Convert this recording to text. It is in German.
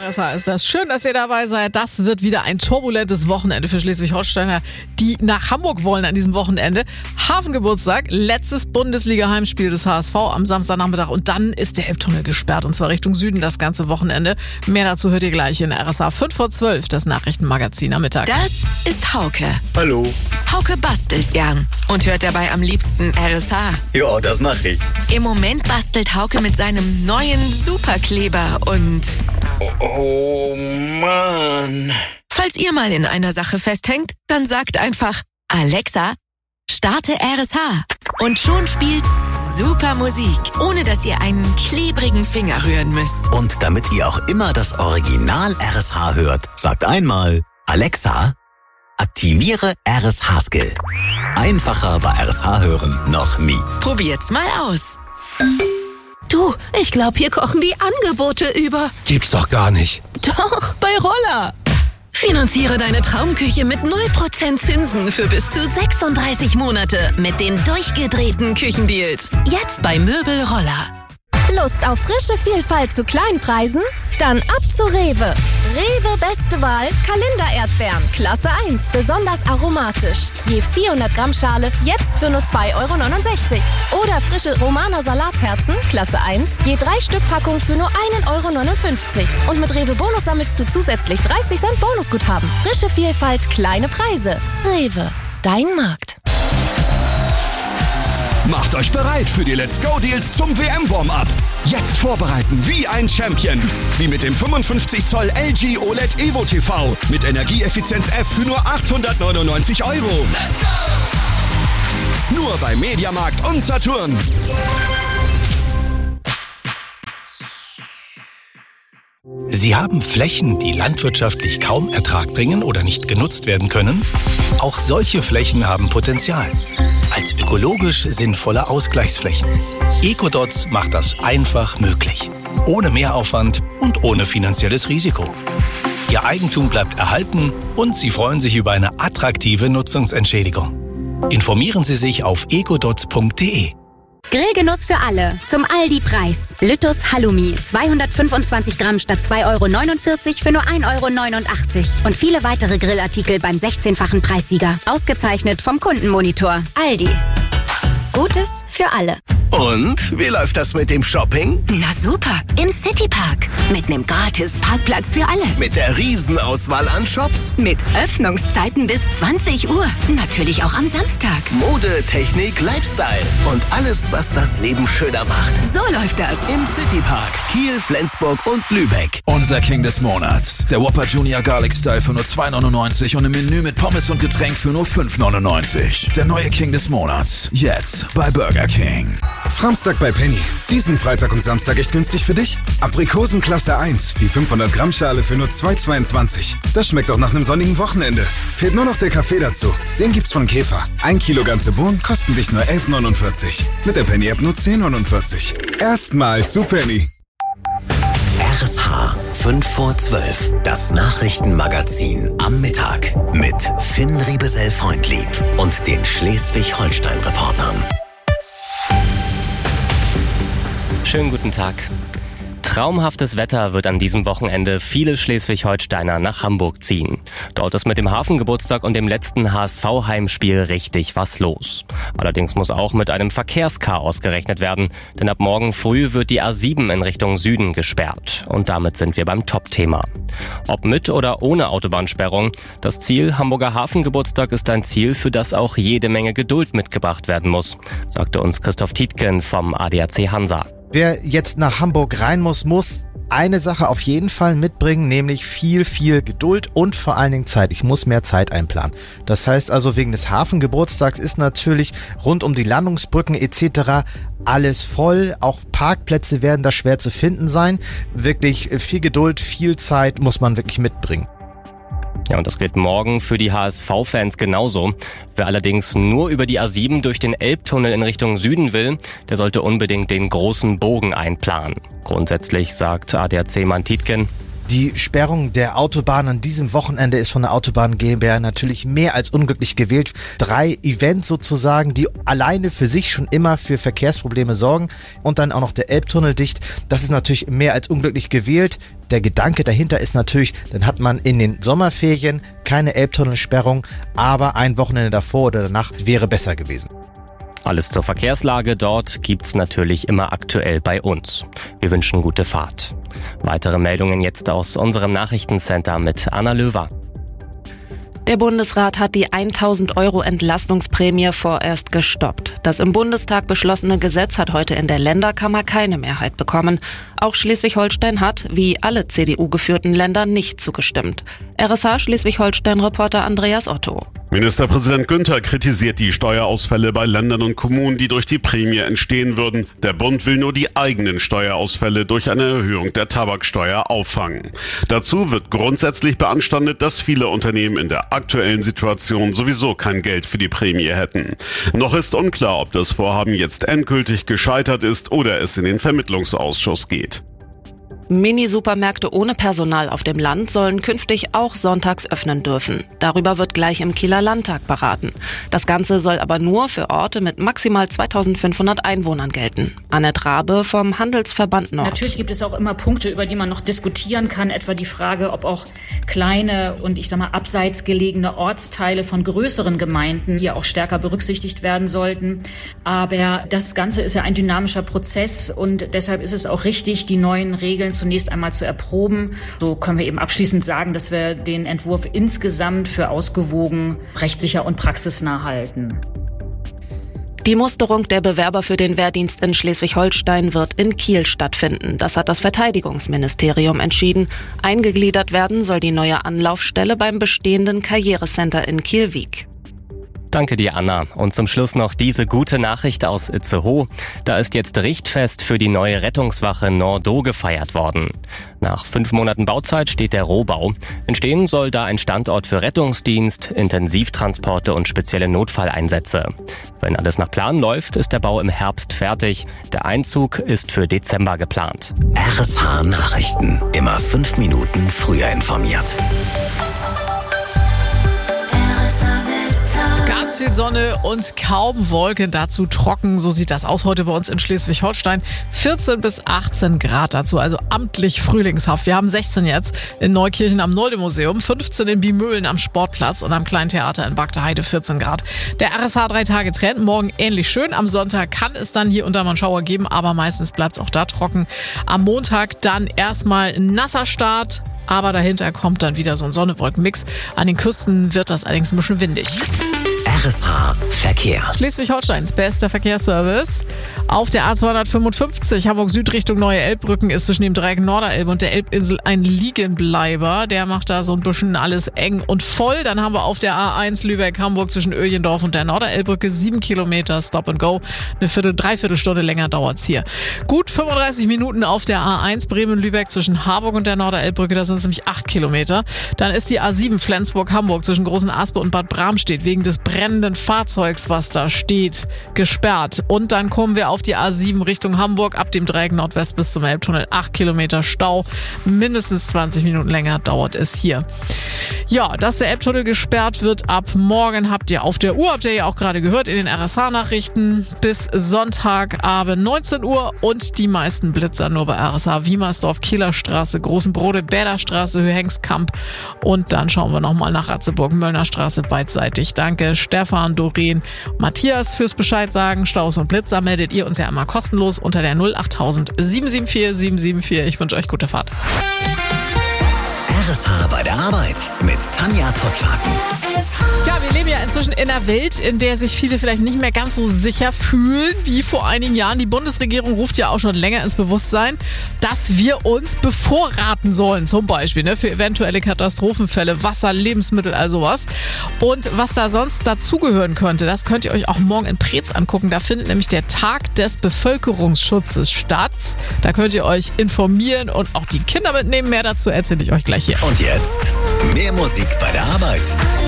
RSH ist das. Schön, dass ihr dabei seid. Das wird wieder ein turbulentes Wochenende für Schleswig-Holsteiner, die nach Hamburg wollen an diesem Wochenende. Hafengeburtstag, letztes Bundesliga-Heimspiel des HSV am Samstagnachmittag und dann ist der Elbtunnel gesperrt und zwar Richtung Süden das ganze Wochenende. Mehr dazu hört ihr gleich in RSH 5 vor 12, das Nachrichtenmagazin am Mittag. Das ist Hauke. Hallo. Hauke bastelt gern und hört dabei am liebsten RSH. Ja, das mache ich. Im Moment bastelt Hauke mit seinem neuen Superkleber und... Oh Mann. Falls ihr mal in einer Sache festhängt, dann sagt einfach, Alexa, starte RSH. Und schon spielt super Musik, ohne dass ihr einen klebrigen Finger rühren müsst. Und damit ihr auch immer das Original RSH hört, sagt einmal, Alexa, aktiviere RSH-Skill. Einfacher war RSH hören noch nie. Probiert's mal aus. Du, ich glaube, hier kochen die Angebote über. Gibt's doch gar nicht. Doch, bei Roller. Finanziere deine Traumküche mit 0% Zinsen für bis zu 36 Monate mit den durchgedrehten Küchendeals. Jetzt bei Möbel Roller. Lust auf frische Vielfalt zu Kleinpreisen? Dann ab zu Rewe. Rewe beste Wahl, Kalender-Erdbeeren, Klasse 1, besonders aromatisch. Je 400 Gramm Schale, jetzt für nur 2,69 €. Oder frische Romaner Salatherzen, Klasse 1, je 3 Stück Packung für nur 1,59 €. Und mit Rewe Bonus sammelst du zusätzlich 30 Cent Bonusguthaben. Frische Vielfalt, kleine Preise. Rewe, dein Markt. Macht euch bereit für die Let's Go Deals zum WM-Warm-Up. Jetzt vorbereiten wie ein Champion. Wie mit dem 55 Zoll LG OLED Evo TV mit Energieeffizienz F für nur 899 €. Let's go! Nur bei Mediamarkt und Saturn. Sie haben Flächen, die landwirtschaftlich kaum Ertrag bringen oder nicht genutzt werden können? Auch solche Flächen haben Potenzial. Als ökologisch sinnvolle Ausgleichsflächen. Ecodots macht das einfach möglich. Ohne Mehraufwand und ohne finanzielles Risiko. Ihr Eigentum bleibt erhalten und Sie freuen sich über eine attraktive Nutzungsentschädigung. Informieren Sie sich auf ecodots.de. Grillgenuss für alle. Zum Aldi-Preis. Lüttus Halloumi. 225 Gramm statt 2,49 € für nur 1,89 €. Und viele weitere Grillartikel beim 16-fachen Preissieger. Ausgezeichnet vom Kundenmonitor. Aldi. Gutes für alle. Und wie läuft das mit dem Shopping? Na super, im Citypark. Mit einem gratis Parkplatz für alle. Mit der Riesenauswahl an Shops? Mit Öffnungszeiten bis 20 Uhr. Natürlich auch am Samstag. Mode, Technik, Lifestyle und alles, was das Leben schöner macht. So läuft das. Im Citypark Kiel, Flensburg und Lübeck. Unser King des Monats. Der Whopper Junior Garlic Style für nur 2,99 € und im Menü mit Pommes und Getränk für nur 5,99 €. Der neue King des Monats. Jetzt bei Burger King. Samstag bei Penny. Diesen Freitag und Samstag echt günstig für dich? Aprikosen Klasse 1, die 500 Gramm Schale für nur 2,22 €. Das schmeckt auch nach einem sonnigen Wochenende. Fehlt nur noch der Kaffee dazu. Den gibt's von Käfer. 1 Kilo ganze Bohnen kosten dich nur 11,49 €. Mit der Penny-App nur 10,49 €. Erstmal zu Penny. RSH 5 vor 12. Das Nachrichtenmagazin am Mittag. Mit Finn Riebesell-Freundlieb und den Schleswig-Holstein-Reportern. Schönen guten Tag. Traumhaftes Wetter wird an diesem Wochenende viele Schleswig-Holsteiner nach Hamburg ziehen. Dort ist mit dem Hafengeburtstag und dem letzten HSV-Heimspiel richtig was los. Allerdings muss auch mit einem Verkehrschaos gerechnet werden, denn ab morgen früh wird die A7 in Richtung Süden gesperrt. Und damit sind wir beim Top-Thema. Ob mit oder ohne Autobahnsperrung, das Ziel Hamburger Hafengeburtstag ist ein Ziel, für das auch jede Menge Geduld mitgebracht werden muss, sagte uns Christoph Tietgen vom ADAC Hansa. Wer jetzt nach Hamburg rein muss eine Sache auf jeden Fall mitbringen, nämlich viel Geduld und vor allen Dingen Zeit. Ich muss mehr Zeit einplanen. Das heißt also, wegen des Hafengeburtstags ist natürlich rund um die Landungsbrücken etc. alles voll. Auch Parkplätze werden da schwer zu finden sein. Wirklich viel Geduld, viel Zeit muss man wirklich mitbringen. Ja, und das gilt morgen für die HSV-Fans genauso. Wer allerdings nur über die A7 durch den Elbtunnel in Richtung Süden will, der sollte unbedingt den großen Bogen einplanen. Grundsätzlich sagt ADAC-Mann Tietgen: Die Sperrung der Autobahn an diesem Wochenende ist von der Autobahn GmbH natürlich mehr als unglücklich gewählt. 3 Events sozusagen, die alleine für sich schon immer für Verkehrsprobleme sorgen und dann auch noch der Elbtunnel dicht. Das ist natürlich mehr als unglücklich gewählt. Der Gedanke dahinter ist natürlich, dann hat man in den Sommerferien keine Elbtunnelsperrung, aber ein Wochenende davor oder danach wäre besser gewesen. Alles zur Verkehrslage dort gibt's natürlich immer aktuell bei uns. Wir wünschen gute Fahrt. Weitere Meldungen jetzt aus unserem Nachrichtencenter mit Anna Löwer. Der Bundesrat hat die 1.000 € Entlastungsprämie vorerst gestoppt. Das im Bundestag beschlossene Gesetz hat heute in der Länderkammer keine Mehrheit bekommen. Auch Schleswig-Holstein hat, wie alle CDU-geführten Länder, nicht zugestimmt. RSH Schleswig-Holstein-Reporter Andreas Otto. Ministerpräsident Günther kritisiert die Steuerausfälle bei Ländern und Kommunen, die durch die Prämie entstehen würden. Der Bund will nur die eigenen Steuerausfälle durch eine Erhöhung der Tabaksteuer auffangen. Dazu wird grundsätzlich beanstandet, dass viele Unternehmen in der aktuellen Situation sowieso kein Geld für die Prämie hätten. Noch ist unklar, ob das Vorhaben jetzt endgültig gescheitert ist oder es in den Vermittlungsausschuss geht. Mini-Supermärkte ohne Personal auf dem Land sollen künftig auch sonntags öffnen dürfen. Darüber wird gleich im Kieler Landtag beraten. Das Ganze soll aber nur für Orte mit maximal 2.500 Einwohnern gelten. Annette Rabe vom Handelsverband Nord. Natürlich gibt es auch immer Punkte, über die man noch diskutieren kann. Etwa die Frage, ob auch kleine und abseits gelegene Ortsteile von größeren Gemeinden hier auch stärker berücksichtigt werden sollten. Aber das Ganze ist ja ein dynamischer Prozess und deshalb ist es auch richtig, die neuen Regeln zunächst einmal zu erproben. So können wir eben abschließend sagen, dass wir den Entwurf insgesamt für ausgewogen, rechtssicher und praxisnah halten. Die Musterung der Bewerber für den Wehrdienst in Schleswig-Holstein wird in Kiel stattfinden. Das hat das Verteidigungsministerium entschieden. Eingegliedert werden soll die neue Anlaufstelle beim bestehenden Karrierecenter in Kiel-Wiek. Danke dir, Anna. Und zum Schluss noch diese gute Nachricht aus Itzehoe. Da ist jetzt Richtfest für die neue Rettungswache Nordo gefeiert worden. Nach 5 Monaten Bauzeit steht der Rohbau. Entstehen soll da ein Standort für Rettungsdienst, Intensivtransporte und spezielle Notfalleinsätze. Wenn alles nach Plan läuft, ist der Bau im Herbst fertig. Der Einzug ist für Dezember geplant. RSH Nachrichten. Immer 5 Minuten früher informiert. Ganz viel Sonne und kaum Wolken, dazu trocken. So sieht das aus heute bei uns in Schleswig-Holstein. 14 bis 18 Grad dazu, also amtlich frühlingshaft. Wir haben 16 jetzt in Neukirchen am Nolde-Museum, 15 in Biemühlen am Sportplatz und am Kleinen Theater in Bagdeheide 14 Grad. Der RSH 3-Tage-Trend, morgen ähnlich schön. Am Sonntag kann es dann hier und da mal einen Schauer geben, aber meistens bleibt es auch da trocken. Am Montag dann erstmal ein nasser Start, aber dahinter kommt dann wieder so ein Sonne-Wolken-Mix. An den Küsten wird das allerdings ein bisschen windig. RSH Verkehr. Schleswig-Holsteins bester Verkehrsservice. Auf der A255 Hamburg Süd Richtung Neue Elbbrücken ist zwischen dem Dreieck Norderelbe und der Elbinsel ein Liegenbleiber. Der macht da so ein bisschen alles eng und voll. Dann haben wir auf der A1 Lübeck-Hamburg zwischen Öjendorf und der Norderelbbrücke 7 Kilometer Stop and Go. Eine Dreiviertelstunde länger dauert's hier. Gut 35 Minuten auf der A1 Bremen-Lübeck zwischen Harburg und der Norderelbbrücke. Da sind es nämlich 8 Kilometer. Dann ist die A7 Flensburg-Hamburg zwischen Großen Aspe und Bad Bramstedt wegen des brennenden Fahrzeugs, was da steht, gesperrt. Und dann kommen wir auf die A7 Richtung Hamburg ab dem Dreieck Nordwest bis zum Elbtunnel. 8 Kilometer Stau, mindestens 20 Minuten länger dauert es hier. Ja, dass der Elbtunnel gesperrt wird ab morgen, habt ihr auf der Uhr, habt ihr ja auch gerade gehört in den RSH-Nachrichten, bis Sonntagabend 19 Uhr und die meisten Blitzer nur bei RSH Wiemersdorf, Kielerstraße, Großen Brode, Bäderstraße, Höhengskamp und dann schauen wir nochmal nach Ratzeburg, Möllnerstraße beidseitig. Danke Stefan, Doreen, Matthias fürs Bescheid sagen. Staus und Blitzer meldet ihr uns ja immer kostenlos unter der 08000 774 774. Ich wünsche euch gute Fahrt. RSH bei der Arbeit mit Tanja Pottlaken. Ja, wir leben ja inzwischen in einer Welt, in der sich viele vielleicht nicht mehr ganz so sicher fühlen wie vor einigen Jahren. Die Bundesregierung ruft ja auch schon länger ins Bewusstsein, dass wir uns bevorraten sollen, zum Beispiel für eventuelle Katastrophenfälle, Wasser, Lebensmittel, all sowas. Und was da sonst dazugehören könnte, das könnt ihr euch auch morgen in Preetz angucken. Da findet nämlich der Tag des Bevölkerungsschutzes statt. Da könnt ihr euch informieren und auch die Kinder mitnehmen. Mehr dazu erzähle ich euch gleich hier. Und jetzt mehr Musik bei der Arbeit.